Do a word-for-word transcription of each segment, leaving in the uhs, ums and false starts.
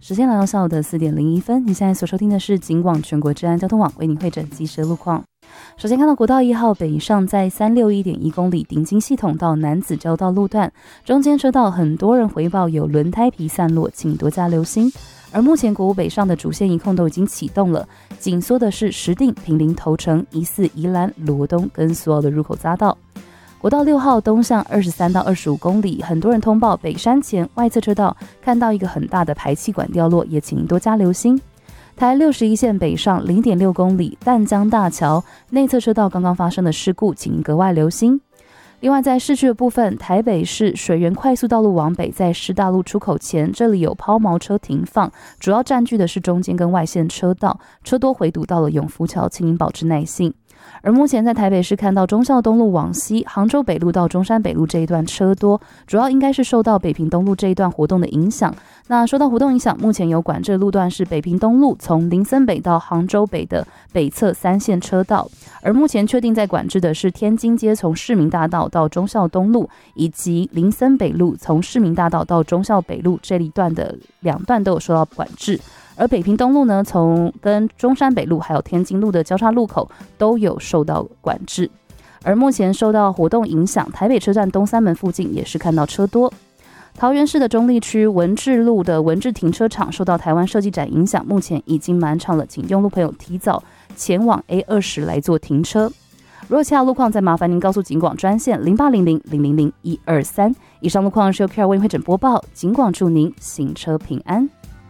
时间来到下午的四点零一分，你现在所收听的是警广全国治安交通网为您汇整即时路况。首先看到国道一号北上在三六一点一公里顶金系统到南子交道路段，中间车道很多人回报有轮胎皮散落，请多加留心。而目前国五北上的主线一控都已经启动了，紧缩的是石碇、坪林、头城、宜四、宜兰、罗东跟所有的入口匝道。国道六号东向二十三到二十五公里，很多人通报北山前外侧车道看到一个很大的排气管掉落，也请您多加留心。台六十一线北上 零点六公里，淡江大桥内侧车道刚刚发生的事故，请您格外留心。另外在市区的部分，台北市水源快速道路往北，在师大路出口前，这里有抛锚车停放，主要占据的是中间跟外线车道，车多回堵到了永福桥，请您保持耐性。而目前在台北市看到忠孝东路往西、杭州北路到中山北路这一段车多，主要应该是受到北平东路这一段活动的影响。那受到活动影响，目前有管制的路段是北平东路从林森北到杭州北的北侧三线车道，而目前确定在管制的是天津街从市民大道到忠孝东路，以及林森北路从市民大道到忠孝北路这一段的两段都有受到管制。而北平东路呢，从跟中山北路还有天津路的交叉路口都有受到管制。而目前受到活动影响，台北车站东三门附近也是看到车多。桃园市的中坜区文治路的文治停车场受到台湾设计展影响，目前已经满场了，请用路朋友提早前往 A 二十 来做停车。如果其他路况，再麻烦您告诉警广专线零八零零零零零一二三。以上路况是由 P R 为您汇整播报，警广祝您行车平安。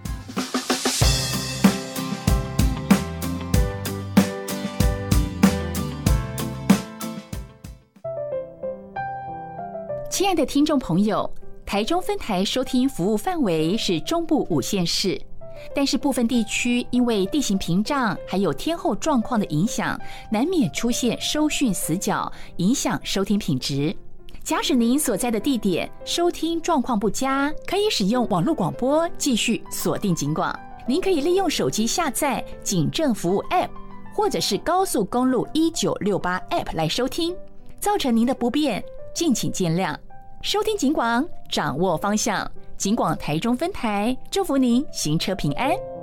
亲爱的听众朋友，台中分台收听服务范围是中部五县市，但是部分地区因为地形屏障还有天候状况的影响，难免出现收讯死角，影响收听品质。假使您所在的地点收听状况不佳，可以使用网络广播继续锁定警广。您可以利用手机下载警政服务 App 或者是高速公路一九六八 App 来收听，造成您的不便敬请见谅。收听警广，掌握方向，警广台中分台，祝福您行车平安。